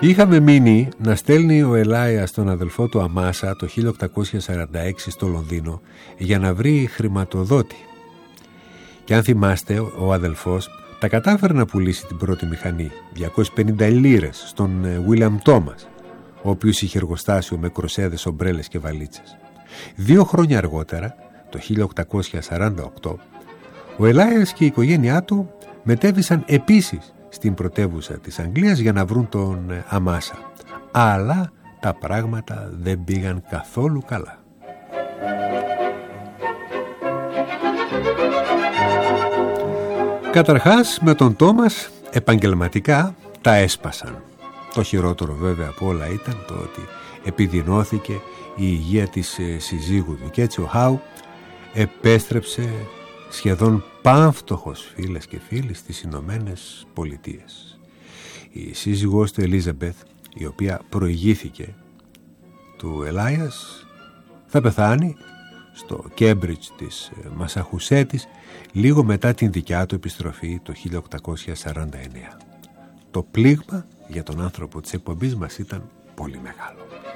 Είχαμε μείνει να στέλνει ο Ελάιας τον αδελφό του Αμάσα το 1846 στο Λονδίνο για να βρει χρηματοδότη. Και αν θυμάστε, ο αδελφός τα κατάφερε να πουλήσει την πρώτη μηχανή, 250 λίρες, στον Βίλιαμ Τόμας, ο οποίος είχε εργοστάσιο με κροσέδες, ομπρέλες και βαλίτσες. 2 χρόνια αργότερα, το 1848, ο Ελάιας και η οικογένειά του μετέβησαν επίσης στην πρωτεύουσα της Αγγλίας για να βρουν τον Αμάσα. Αλλά τα πράγματα δεν πήγαν καθόλου καλά. Καταρχάς, με τον Τόμας επαγγελματικά τα έσπασαν. Το χειρότερο βέβαια από όλα ήταν το ότι επιδεινώθηκε η υγεία της συζύγου του και έτσι ο Χάου επέστρεψε σχεδόν πάμφτωχος, φίλες και φίλοι, στις Ηνωμένες Πολιτείες. Η σύζυγός του Ελίζαμπεθ, η οποία προηγήθηκε του Ελάιας, θα πεθάνει στο Κέμπριτζ της Μασαχουσέτης λίγο μετά την δικιά του επιστροφή το 1849. Το πλήγμα για τον άνθρωπο της εκπομπής μας ήταν πολύ μεγάλο.